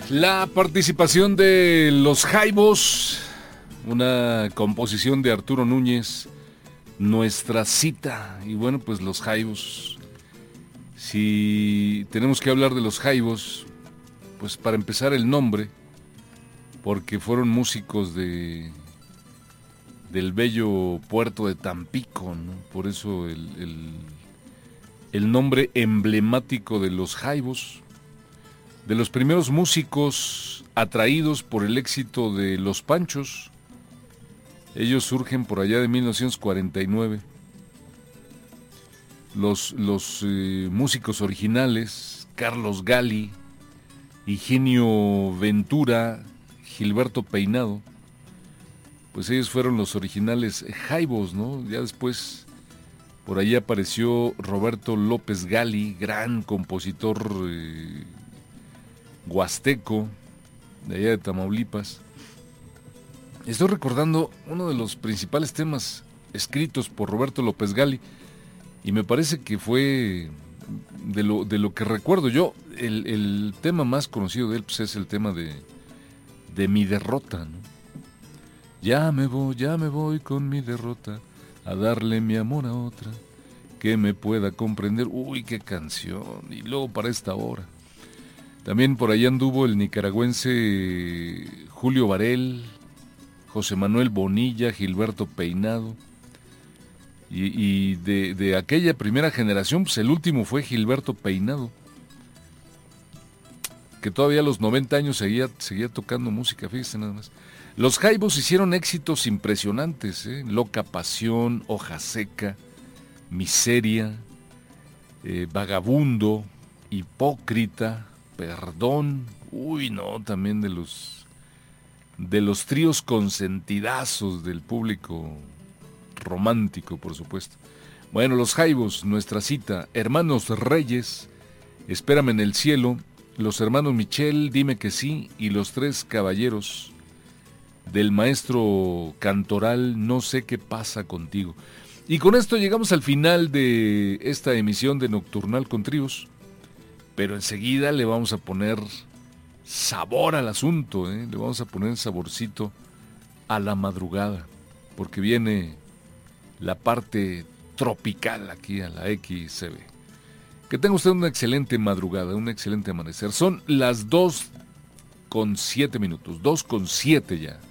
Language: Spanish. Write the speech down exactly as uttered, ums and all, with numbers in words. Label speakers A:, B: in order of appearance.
A: La participación de Los Jaivos, una composición de Arturo Núñez, Nuestra Cita. Y bueno, pues Los Jaivos, si tenemos que hablar de Los Jaivos, pues para empezar el nombre, porque fueron músicos de del bello puerto de Tampico, ¿no? Por eso el, el, el nombre emblemático de Los Jaivos, de los primeros músicos atraídos por el éxito de Los Panchos. Ellos surgen por allá de mil novecientos cuarenta y nueve. Los, los eh, músicos originales, Carlos Gali, Higinio Ventura, Gilberto Peinado, pues ellos fueron los originales Jaivos, ¿no? Ya después por ahí apareció Roberto López Gali, gran compositor eh, huasteco, de allá de Tamaulipas. Estoy recordando uno de los principales temas escritos por Roberto López Gali, y me parece que fue, de lo, de lo que recuerdo yo, el, el tema más conocido de él, pues es el tema de, de Mi Derrota, ¿no? Ya me voy, ya me voy con mi derrota, a darle mi amor a otra, que me pueda comprender. Uy, qué canción, y luego para esta hora. También por ahí anduvo el nicaragüense Julio Varel, José Manuel Bonilla, Gilberto Peinado. Y, y de, de aquella primera generación, pues el último fue Gilberto Peinado, que todavía a los noventa años seguía, seguía tocando música, fíjense nada más. Los Jaivos hicieron éxitos impresionantes, ¿eh? Loca Pasión, Hoja Seca, Miseria, eh, Vagabundo, Hipócrita, Perdón. Uy, no, también de los de los tríos consentidazos del público romántico, por supuesto. Bueno, Los Jaivos, Nuestra Cita, Hermanos Reyes, Espérame en el Cielo, Los Hermanos Michel, Dime que sí, y Los Tres Caballeros, del maestro Cantoral, No sé qué pasa contigo. Y con esto llegamos al final de esta emisión de Nocturnal con Tríos, pero enseguida le vamos a poner sabor al asunto, ¿eh? Le vamos a poner saborcito a la madrugada, porque viene la parte tropical aquí a la X C B. Que tenga usted una excelente madrugada, un excelente amanecer. Son las dos con siete minutos, dos con siete ya.